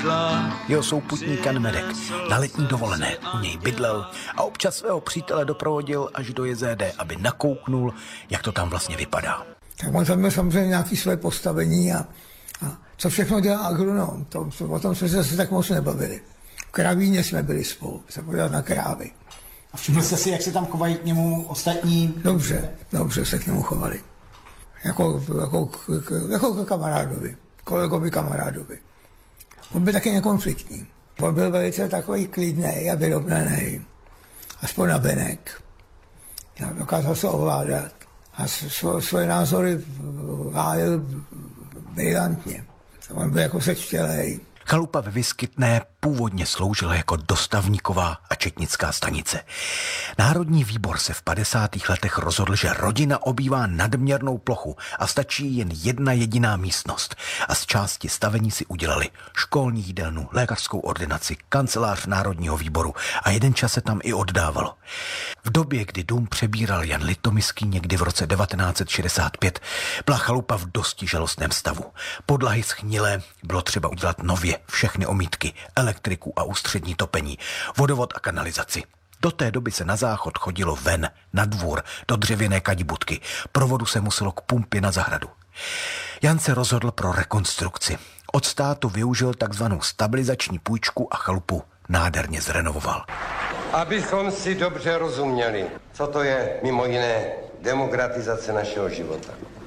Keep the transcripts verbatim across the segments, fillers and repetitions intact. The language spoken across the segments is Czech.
bydla. Jeho souputník Jan Medek na letní dovolené u něj bydlel a občas svého přítele doprovodil až do J Z D, aby nakouknul, jak to tam vlastně vypadá. Tak on tam měl samozřejmě nějaké své postavení a, a co všechno dělá agronom, to, o tom jsme se zase tak moc nebavili. V Kravíně jsme byli spolu, se podívat na krávy. A všiml jste si, jak se tam chovají k němu ostatní? Dobře, dobře se k němu chovali. Jako, jako, jako k kamarádovi, kolegovi kamarádovi. On byl taky nekonfliktní. On byl velice takový klidný a vyrovnaný. Aspoň na venek. Dokázal se ovládat. A svoje názory hájil brilantně. On byl jako sečtělej. Chalupa ve Vyskytné původně sloužila jako dostavníková a četnická stanice. Národní výbor se v padesátých letech rozhodl, že rodina obývá nadměrnou plochu a stačí jen jedna jediná místnost. A z části stavení si udělali školní jídelnu, lékařskou ordinaci, kancelář Národního výboru a jeden čas se tam i oddávalo. V době, kdy dům přebíral Jan Litomyský někdy v roce devatenáct set šedesát pět, byla chalupa v dosti žalostném stavu. Podlahy schnilé, bylo třeba udělat nově všechny omítky, elektriku a ústřední topení, vodovod a kanalizaci. Do té doby se na záchod chodilo ven, na dvůr, do dřevěné kadibudky. Pro vodu se muselo k pumpě na zahradu. Jan se rozhodl pro rekonstrukci. Od státu využil takzvanou stabilizační půjčku a chalupu nádherně zrenovoval. Abychom si dobře rozuměli, co to je mimo jiné demokratizace našeho života.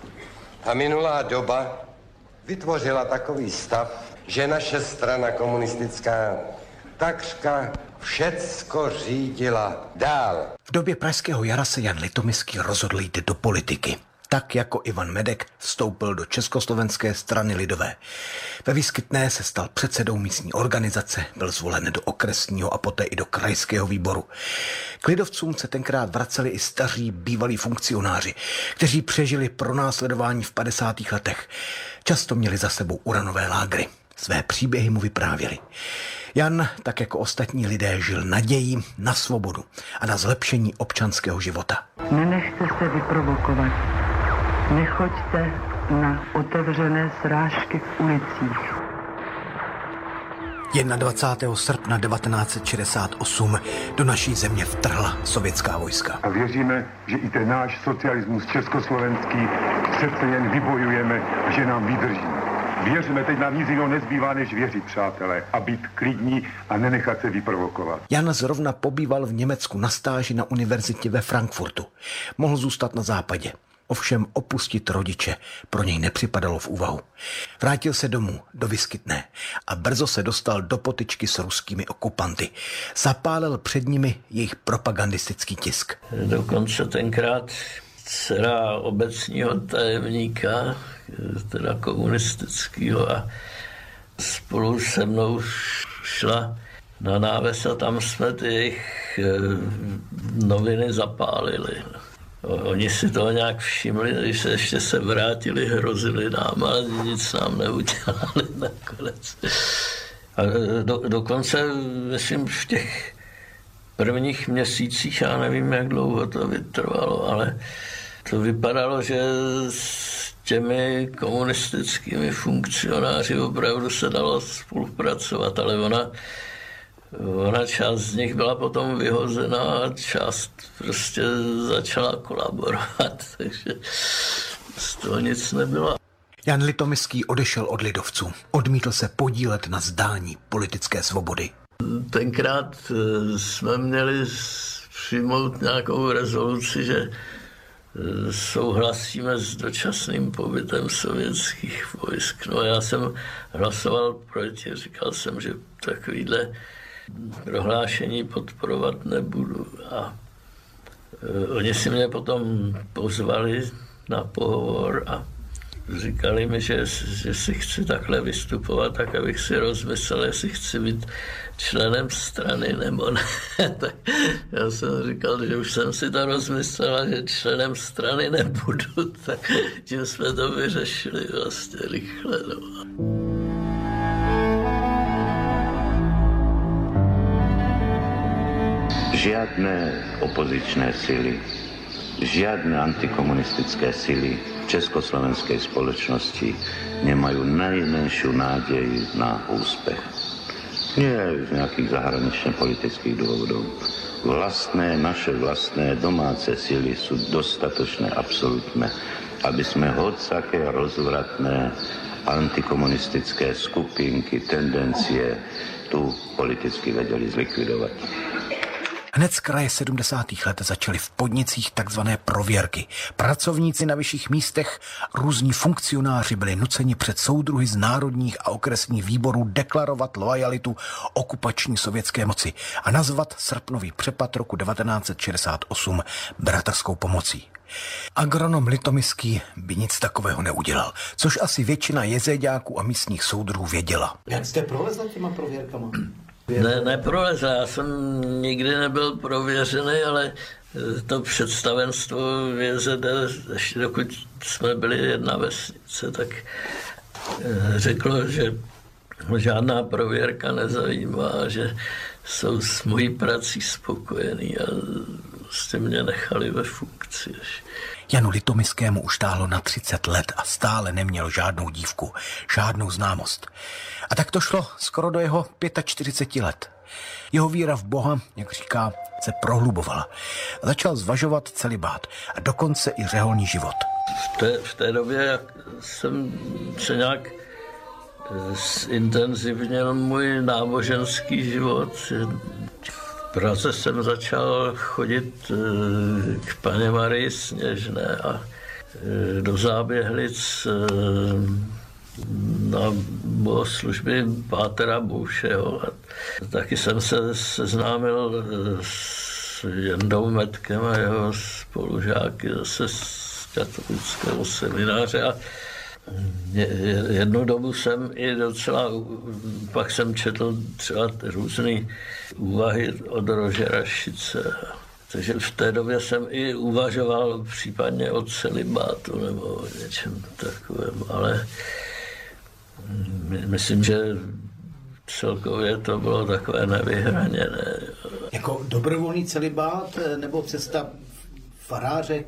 A minulá doba vytvořila takový stav, že naše strana komunistická takřka všecko řídila dál. V době Pražského jara se Jan Litomyský rozhodl jít do politiky. Tak jako Ivan Medek vstoupil do Československé strany lidové. Ve Vyskytné se stal předsedou místní organizace, byl zvolen do okresního a poté i do krajského výboru. K lidovcům se tenkrát vraceli i staří bývalí funkcionáři, kteří přežili pronásledování v padesátých letech. Často měli za sebou uranové lágry. Své příběhy mu vyprávěli. Jan, tak jako ostatní lidé, žil nadějí na svobodu a na zlepšení občanského života. Nenechte se vyprovokovat. Nechoďte na otevřené srážky v ulicích. dvacátého prvního srpna devatenáct set šedesát osm do naší země vtrhla sovětská vojska. A věříme, že i ten náš socialismus československý přece jen vybojujeme a že nám vydrží. Věřme, teď nám nic jiného nezbývá, než věřit, přátelé, a být klidní a nenechat se vyprovokovat. Jan zrovna pobýval v Německu na stáži na univerzitě ve Frankfurtu. Mohl zůstat na západě. Ovšem opustit rodiče pro něj nepřipadalo v úvahu. Vrátil se domů, do Vyskytné a brzo se dostal do potyčky s ruskými okupanty. Zapálil před nimi jejich propagandistický tisk. Dokonce tenkrát dcera obecního tajemníka, teda komunistického, a spolu se mnou šla na náves a tam jsme ty jejich noviny zapálili. Oni si toho nějak všimli, když se ještě se vrátili, hrozili nám, ale nic nám neudělali nakonec. A do, dokonce, myslím, v těch prvních měsících, já nevím, jak dlouho to vytrvalo, ale to vypadalo, že s těmi komunistickými funkcionáři opravdu se dalo spolupracovat, ale ona Ona část z nich byla potom vyhozená a část prostě začala kolaborovat, takže z toho nic nebylo. Jan Litomyský odešel od lidovců. Odmítl se podílet na zdání politické svobody. Tenkrát jsme měli přijmout nějakou rezoluci, že souhlasíme s dočasným pobytem sovětských vojsk. No já jsem hlasoval proti, říkal jsem, že takovýhle prohlášení podporovat nebudu. A e, oni si mě potom pozvali na pohovor a říkali mi, že, že si chci takhle vystupovat, tak abych si rozmyslel, jestli chci být členem strany nebo ne. Tak já jsem říkal, že už jsem si to rozmyslel a že členem strany nebudu, tak tím jsme to vyřešili vlastně rychle. No. Žiadne opozičné sily, žiadne antikomunistické sily v československej spoločnosti nemajú najmenšiu nádej na úspech. Nie z nějakých zahraničně politických důvodů. Vlastné, naše vlastné domáce síly jsou dostatočné, absolutné, aby jsme hodsaké rozvratné antikomunistické skupinky, tendencie tu politicky věděli zlikvidovat. Hned z kraje sedmdesátých let začaly v podnicích takzvané prověrky. Pracovníci na vyšších místech, různí funkcionáři byli nuceni před soudruhy z národních a okresních výborů deklarovat loajalitu okupační sovětské moci a nazvat srpnový přepad roku devatenáct set šedesát osm bratrskou pomocí. Agronom Litomyský by nic takového neudělal, což asi většina jezéďáků a místních soudruhů věděla. Jak jste prolezl těma prověrkama? Ne, neprolezl, já jsem nikdy nebyl prověřený, ale to představenstvo V Z D, ještě dokud jsme byli jedna vesnice, tak řeklo, že žádná prověrka nezajímá, že jsou s mojí prací spokojení a prostě mě nechali ve funkci. Janu Litomyskému už táhlo na třicet let a stále neměl žádnou dívku, žádnou známost. A tak to šlo skoro do jeho čtyřiceti pěti let. Jeho víra v Boha, jak říká, se prohlubovala. A začal zvažovat celibát a dokonce i řeholní život. V té, v té době jsem se nějak zintenzivnil můj náboženský život. V Praze jsem začal chodit k Panně Marii Sněžné a do Záběhlic na bohoslužby pátera Boušeho. Taky jsem se seznámil s Jendou Metkem a jeho spolužáky zase z katolického semináře a jednu dobu jsem i docela, pak jsem četl třeba různé úvahy od Rožera Šice. Takže v té době jsem i uvažoval případně o celibátu nebo o něčem takovém, ale myslím, že celkově to bylo takové nevyhraněné. Jako dobrovolný celibát nebo cesta faráře?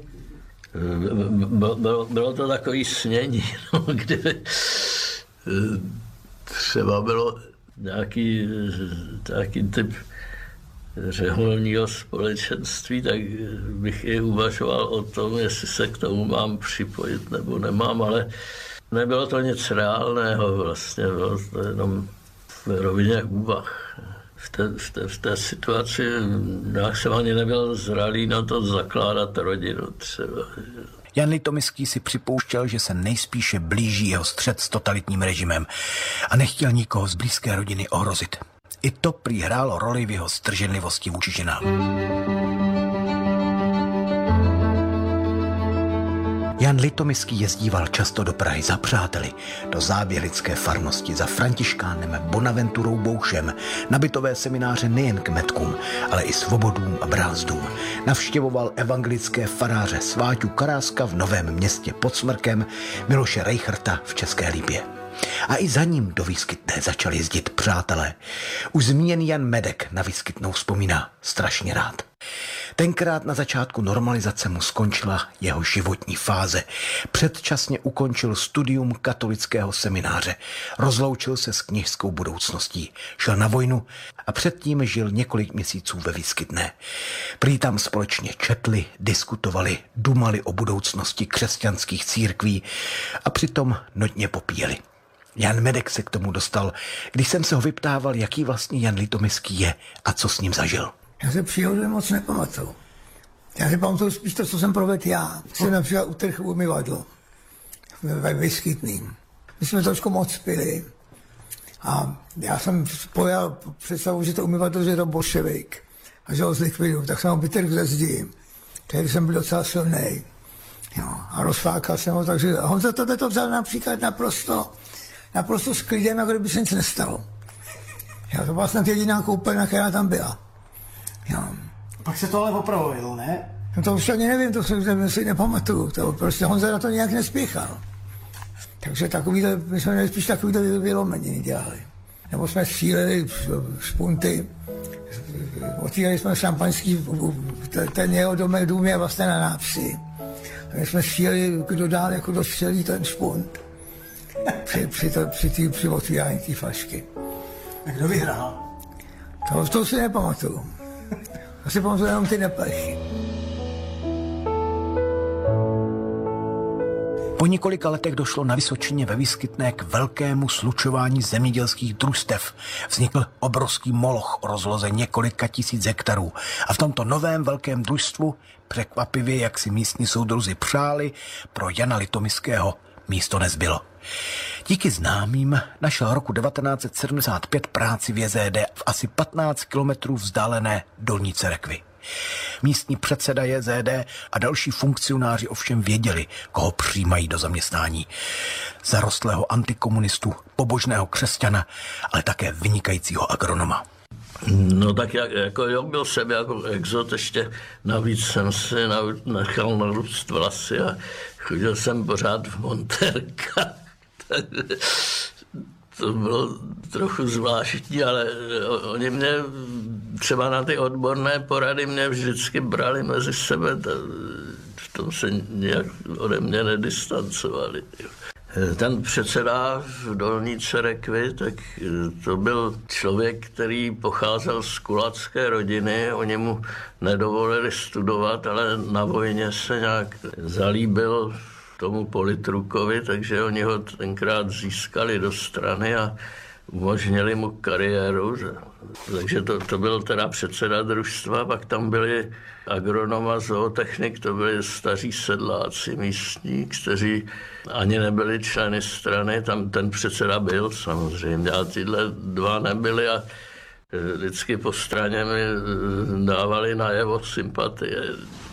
Bylo, bylo to takový snění, no, kdyby třeba bylo nějaký, nějaký typ řeholního společenství, tak bych i uvažoval o tom, jestli se k tomu mám připojit nebo nemám, ale nebylo to nic reálného vlastně, bylo to jenom v rovině úvah. V té, v, té, v té situaci já jsem ani nebyl zralý na to zakládat rodinu třeba. Jan Litomyský si připouštěl, že se nejspíše blíží jeho střet s totalitním režimem a nechtěl nikoho z blízké rodiny ohrozit. I to prý hrálo roli v jeho zdrženlivosti vůči ženám. Jan Litomyský jezdíval často do Prahy za přáteli, do záběhlické farnosti za Františkánem Bonaventurou Boušem, na bytové semináře nejen k metkům, ale i svobodům a brázdům. Navštěvoval evangelické faráře Sváťu Karáska v Novém Městě pod Smrkem, Miloše Rejchrta v České Lípě. A i za ním do Výskytné začali jezdit přátelé. Už zmíněný Jan Medek na Výskytnou vzpomíná strašně rád. Tenkrát na začátku normalizace mu skončila jeho životní fáze. Předčasně ukončil studium katolického semináře. Rozloučil se s kněžskou budoucností. Šel na vojnu a předtím žil několik měsíců ve Výskytné. Prý tam společně četli, diskutovali, dumali o budoucnosti křesťanských církví a přitom notně popíjeli. Jan Medek se k tomu dostal, když jsem se ho vyptával, jaký vlastně Jan Litomyský je a co s ním zažil. Já se příhodně moc nepamatuju. Já si pamatuju spíš to, co jsem provedl já. Jsem například utrhl umyvadlo ve Výskytným. My jsme trošku moc pili a já jsem pojal představu, že to umyvadlo, že je to bolševik a že ho zlikviduju, tak jsem ho vytrhl ze zdi. Tehdy jsem byl docela silnej. Jo, a rozfákal jsem ho, takže Honza tohle to vzal například naprosto, naprosto s klidem, jako kdyby se nic nestalo. Já to byla snad jediná koupelna, která tam byla. Jo. Pak se to ale opravilo, ne? No to už ani nevím, to si, si nepamatuju. To prostě Honza na to nějak nespěchal. Takže takovýhle, my jsme spíš takovýhle vylomeniny dělali. Nebo jsme stříleli špunty, otvírali jsme šampaňský, ten jeho domek dům je vlastně na nápsi. A my jsme stříleli, kdo dál jako dostřelí ten špunt při, při, to, při, tý, při otvírání té flašky. A kdo vyhrál? To, to si nepamatuju. To si pamatuju jenom ty neplechy. Po několika letech došlo na Vysočině ve Vyskytné k velkému slučování zemědělských družstev. Vznikl obrovský moloch o rozloze několika tisíc hektarů. A v tomto novém velkém družstvu, překvapivě, jak si místní soudruzi přáli, pro Jana Litoměřského místo nezbylo. Díky známým našel roku devatenáct set sedmdesát pět práci v J Z D v asi patnáct kilometrů vzdálené Dolní Cerekvi. Místní předseda J Z D a další funkcionáři ovšem věděli, koho přijímají do zaměstnání. Zarostlého antikomunistu, pobožného křesťana, ale také vynikajícího agronoma. No tak jak, jako jo, byl jsem jako exot, ještě navíc jsem si nechal narůst vlasy a chodil jsem pořád v montérkách. To bylo trochu zvláštní, ale oni mě třeba na ty odborné porady mě vždycky brali mezi sebe, to, v tom se nějak ode mě nedistancovali. Ten předseda v Dolní Cerekvi, tak to byl člověk, který pocházel z kulacké rodiny, oni mu nedovolili studovat, ale na vojně se nějak zalíbil tomu politrukovi, takže oni ho tenkrát získali do strany a umožnili mu kariéru. Takže to, to byl teda předseda družstva, pak tam byli agronoma, zootechnik, to byli staří sedláci místní, kteří ani nebyli členy strany, tam ten předseda byl samozřejmě, a tyhle dva nebyli a vždycky po straně mi dávali najevo sympatie.